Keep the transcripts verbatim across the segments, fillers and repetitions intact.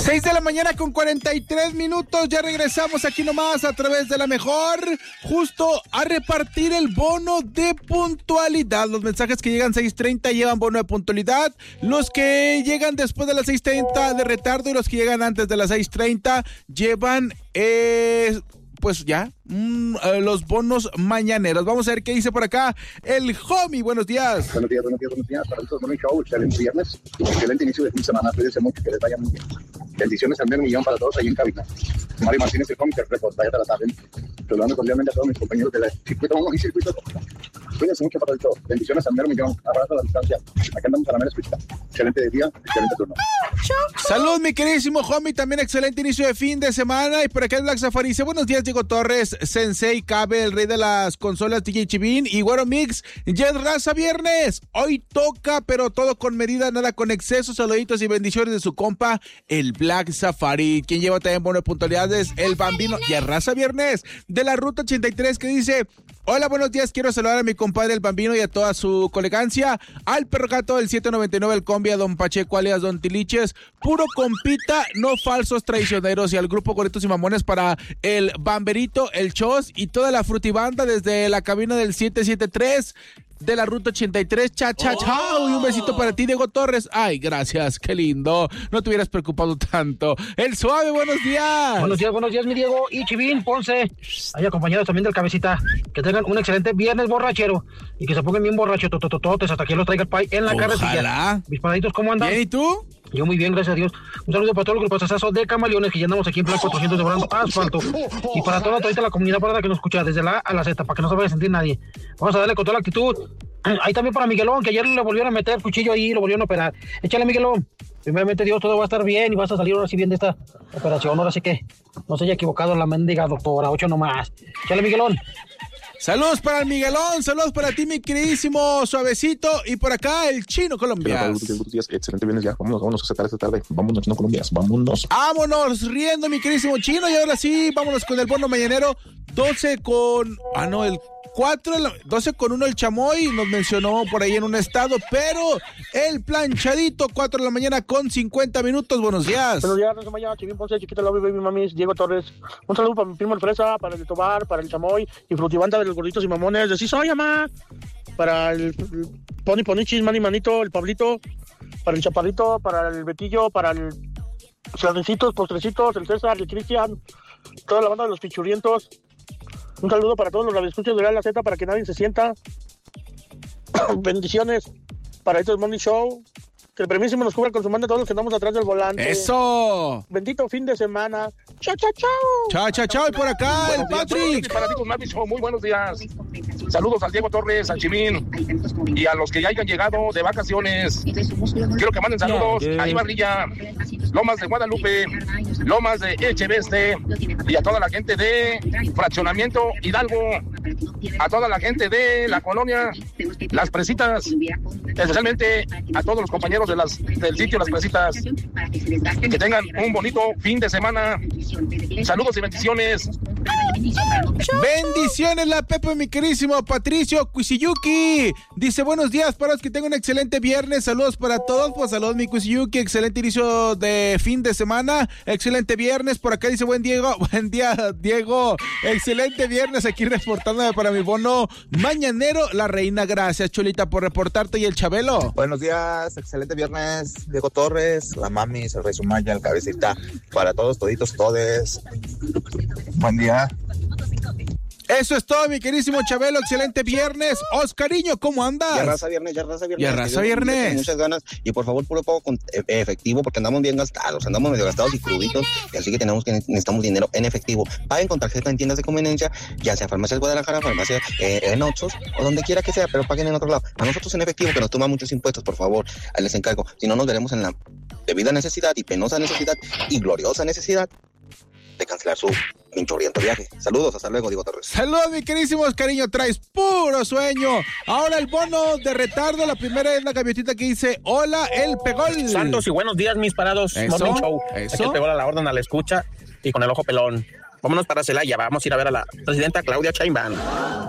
seis de la mañana con cuarenta y tres minutos, ya regresamos aquí nomás a través de La Mejor, justo a repartir el bono de puntualidad. Los mensajes que llegan seis treinta llevan bono de puntualidad, los que llegan después de las seis treinta de retardo y los que llegan antes de las seis treinta llevan... Eh, pues ya, mmm, uh, los bonos mañaneros. Vamos a ver qué dice por acá el homie. Buenos días. Buenos días, buenos días, buenos días. Para todos, Morning Show, excelente viernes. Excelente inicio de fin de semana. Cuídense mucho, que les vaya muy bien. Bendiciones al medio millón para todos ahí en cabina. Mario Martínez, el homie, que reportaje de la tarde. Saludando cordialmente a todos mis compañeros del circuito uno y circuito dos. Cuídense mucho para el show. Bendiciones al medio millón. Abrazo a la distancia. Acá andamos a la mera escucha. Excelente día, excelente turno. Salud, mi queridísimo homie. También excelente inicio de fin de semana. Y por acá el Black Safari dice, buenos días, Diego Torres, Sensei, Cabe, el rey de las consolas, D J Chivin y Güero Mix. Ya es raza viernes. Hoy toca, pero todo con medida, nada con exceso. Saluditos y bendiciones de su compa, el Black Safari. Quien lleva también bono de puntualidades, el Bambino. Ya es raza viernes de la Ruta ochenta y tres, que dice, hola, buenos días, quiero saludar a mi compadre el Bambino y a toda su colegancia, al Perro Gato del siete noventa y nueve, el Combi, a Don Pacheco alias Don Tiliches, puro compita, no falsos traicioneros, y al grupo Gorritos y Mamones para el Bamberito, el Chos y toda la frutibanda desde la cabina del siete siete tres de la Ruta ochenta y tres. Cha, cha, cha. Oh. Y un besito para ti, Diego Torres. Ay, gracias, qué lindo. No te hubieras preocupado tanto. El Suave, buenos días. Buenos días, buenos días, mi Diego. Y Chivín, Ponce. Hay acompañados también del Cabecita. Que tengan un excelente viernes borrachero. Y que se pongan bien borrachos, tototototes, hasta que los traiga el pay en la carretilla. Ojalá. Mis paraditos, ¿cómo andan? Bien, ¿y tú? Yo muy bien, gracias a Dios. Un saludo para todos los grupos de Camaleones que ya andamos aquí en plan cuatrocientos devorando asfalto. Y para toda, toda la comunidad parada que nos escucha desde la A a la Z, para que no se vaya a sentir nadie. Vamos a darle con toda la actitud. Ahí también para Miguelón, que ayer le volvieron a meter cuchillo ahí y lo volvieron a operar. Échale, Miguelón. Primeramente, Dios, todo va a estar bien y vas a salir ahora sí bien de esta operación. Ahora sí que no se haya equivocado la mendiga doctora. Ocho nomás. Échale, Miguelón. Saludos para el Miguelón, saludos para ti, mi queridísimo Suavecito, y por acá el Chino Colombias. Buenos días, excelente viernes ya. Vámonos, vámonos a sacar esta tarde. Vámonos, Chino Colombias, vámonos. Vámonos, riendo, mi queridísimo Chino, y ahora sí, vámonos con el bono mañanero. doce con... Ah, no, el cuatro, doce con uno el Chamoy, nos mencionó por ahí en un estado, pero el planchadito, cuatro de la mañana con cincuenta minutos. Buenos días. Buenos días, Rosa Maya, Chivín Ponce, Chiquita Lobby, Baby Mamis, Diego Torres. Un saludo para mi primo el Fresa, para el Tobar, para el Chamoy y Frutibanda de los Gorditos y Mamones. De sí soy, mamá. Para el, el Pony Ponichis, Mani Manito, el Pablito, para el Chaparrito, para el Betillo, para el Flanecitos, Postrecitos, el César, el Cristian, toda la banda de los Pichurrientos. Un saludo para todos los radioescuchas de la Z, para que nadie se sienta. Bendiciones para estos Morning Show. Que el premiísimo nos cubra con su mano a todos los que andamos atrás del volante. ¡Eso! Bendito fin de semana. ¡Chao, chao, chao! ¡Chao, chao, chao! Y por acá buenos el días, Patrick. Para Show, muy buenos días. Saludos al Diego Torres, al Chivín y a los que ya hayan llegado de vacaciones. Quiero que manden saludos yeah, yeah. a Ibarrilla, Lomas de Guadalupe, Lomas de Echeveste y a toda la gente de Fraccionamiento Hidalgo, a toda la gente de la colonia Las Presitas, especialmente a todos los compañeros de las, del sitio Las Presitas. Que tengan un bonito fin de semana. Saludos y bendiciones. Bendiciones, la Pepe, mi querísimo Patricio Cuisiyuki. Dice, buenos días, para los que tengan un excelente viernes. Saludos para todos. Pues saludos, mi Cuisiyuki. Excelente inicio de fin de semana. Excelente viernes. Por acá dice, buen Diego. Buen día, Diego. Excelente viernes. Aquí reportándome para mi bono mañanero. La reina, gracias, Cholita, por reportarte. Y el Chabelo. Buenos días. Excelente viernes. Diego Torres, la Mamis, el Rey Sumaya, el Cabecita. Para todos, toditos, todes. Buen día. Eso es todo, mi querísimo Chabelo. Excelente viernes. Oscariño, ¿cómo andas? Ya raza viernes, ya raza viernes. Ya raza viernes. Muchas ganas. Y por favor, puro poco con efectivo, porque andamos bien gastados. Andamos medio gastados y cruditos. Y así que tenemos que necesitamos dinero en efectivo. Paguen con tarjeta en tiendas de conveniencia, ya sea Farmacias Guadalajara, Farmacia eh, en Oxxos, o donde quiera que sea, pero paguen en otro lado. A nosotros en efectivo, que nos toma muchos impuestos, por favor. Ahí les encargo. Si no, nos veremos en la debida necesidad y penosa necesidad y gloriosa necesidad de cancelar su pinchurriento viaje. Saludos, hasta luego, Diego Torres. Saludos, mi queridísimo cariño, traes puro sueño. Ahora el bono de retardo, la primera es la gaviotita que dice, hola, el Pegol. Santos y buenos días, mis parados. Eso, Morning Show. eso. Aquí el Pegol a la orden, a la escucha y con el ojo pelón. Vámonos para Celaya, vamos a ir a ver a la presidenta Claudia Sheinbaum.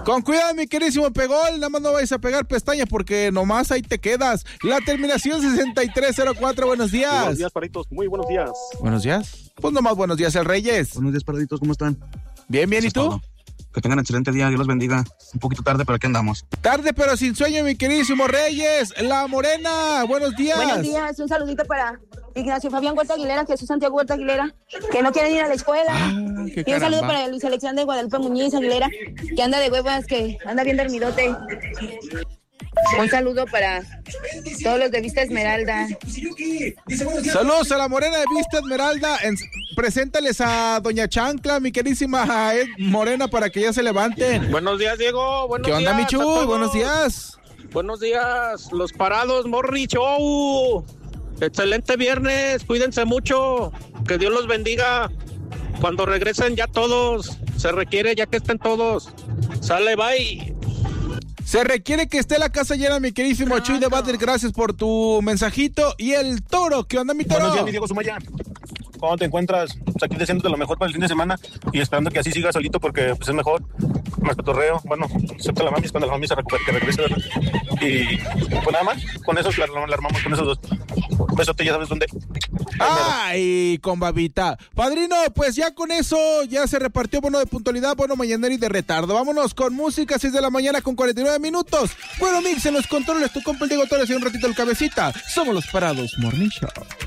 Con cuidado, mi queridísimo Pegol, nada más no vais a pegar pestañas porque nomás ahí te quedas. La terminación sesenta y tres cero cuatro, buenos días. Buenos días, Paraditos, muy buenos días. Buenos días. Pues nomás buenos días, el Reyes. Buenos días, Paraditos, ¿cómo están? Bien, bien, Eso ¿y tú? todo. Que tengan excelente día, Dios los bendiga. Un poquito tarde, pero aquí andamos. Tarde, pero sin sueño, mi queridísimo Reyes. La Morena, buenos días. Buenos días, un saludito para Ignacio Fabián Huerta Aguilera, Jesús Santiago Huerta Aguilera, que no quieren ir a la escuela. Ah, y un saludo para Luis Alexander Guadalupe Muñiz Aguilera, que anda de huevas, que anda bien dormidote. Un saludo para todos los de Vista Esmeralda. Saludos a la Morena de Vista Esmeralda. En, preséntales a Doña Chancla, mi queridísima Ed Morena, para que ya se levanten. Buenos días, Diego. Buenos ¿Qué onda, días, Michu? Buenos días. Buenos días, los parados, Morri Show. Excelente viernes, cuídense mucho. Que Dios los bendiga. Cuando regresen ya todos, se requiere ya que estén todos. Sale, bye. Se requiere que esté la casa llena, mi queridísimo Chuy de Bader. Gracias por tu mensajito. Y el Toro, ¿qué onda, mi Toro? Buenos días, mi Diego Sumaya. ¿Cómo te encuentras? Pues aquí deseándote lo mejor para el fin de semana y esperando que así siga solito porque pues es mejor, más cotorreo, bueno, excepto la mami, cuando la mami se recupere, que regrese, ¿verdad? Y pues nada más, con eso la, la armamos con esos dos. Un besote, ya sabes dónde. Ay, con babita. Padrino, pues ya con eso ya se repartió bono de puntualidad, bono mañanero y de retardo. Vámonos con música, seis de la mañana con cuarenta y nueve minutos. Bueno, Mix en los controles, tu compa el Diego Torres y un ratito el Cabecita. Somos los Parados Morning Show.